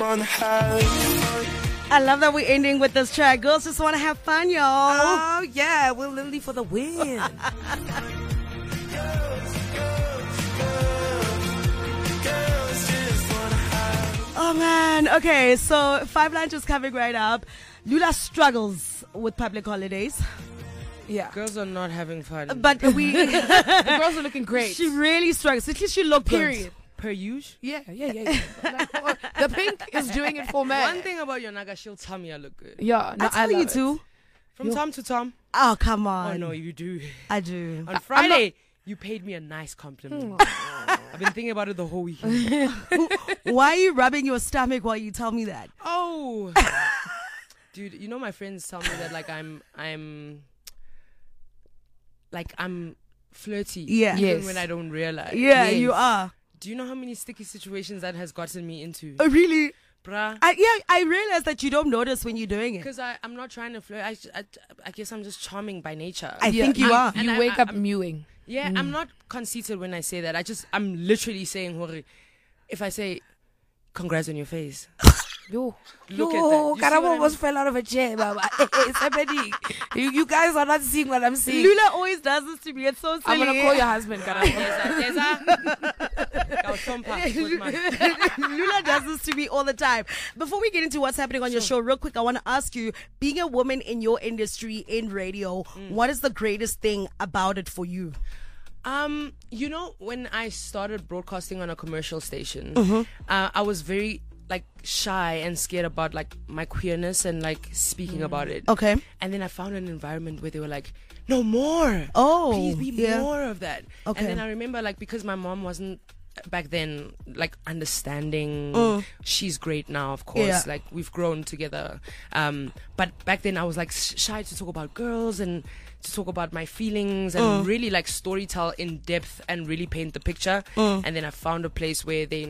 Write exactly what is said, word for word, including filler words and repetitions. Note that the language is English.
I love that we're ending with this track. Girls just want to have fun, y'all. Oh, yeah. We're Lily for the win. Oh, man. Okay, so Five Lunch is coming right up. Lula struggles with public holidays. Yeah. Girls are not having fun. But we... The girls are looking great. She really struggles. At least she look Period. good. Per use? Yeah, yeah, yeah. yeah. Like, oh, the pink is doing it for me. One thing about your Naga, she'll tell me I look good. Yeah, no, I tell I you love it. too. From Yo. time to time. Oh, come on. Oh, no, you do. I do. On Friday, you paid me a nice compliment. I've been thinking about it the whole weekend. Why are you rubbing your stomach while you tell me that? Oh. Dude, you know my friends tell me that like I'm, I'm, like I'm flirty. Yeah. Even Yes. when I don't realize. Yeah, Yes. you are. Do you know how many sticky situations that has gotten me into? Oh, really? Bruh. I, yeah, I realize that you don't notice when you're doing it. Because I'm not trying to flirt. I, I, I guess I'm just charming by nature. I Yeah, think you you, are. And You I- wake I- up I'm- mewing. Yeah, Mm. I'm not conceited when I say that. I just, I'm literally saying, Hori, if I say, congrats on your face. Yo, Look yo, at that. You see Karabo what I almost mean? fell out of a chair, Baba. It's happening. You, you guys are not seeing what I'm seeing. Lula always does this to me. It's so silly. I'm gonna call your husband, Karabo. There's a, there's a. I'll thump her with my- Lula does this to me all the time. Before we get into what's happening on your show, real quick, I want to ask you, being a woman in your industry, in radio, what is the greatest thing about it for you? Um, you know, when I started broadcasting on a commercial station, Mm-hmm. uh, I was very like shy and scared about like my queerness and like speaking about it. Okay. And then I found an environment where they were like, no more. Oh, Please be yeah. more of that. Okay. And then I remember like because my mom wasn't back then like understanding. Mm. She's great now, of course. Yeah. Like we've grown together. Um, but back then I was like sh- shy to talk about girls and to talk about my feelings and Mm. really like story tell in depth and really paint the picture. Mm. And then I found a place where they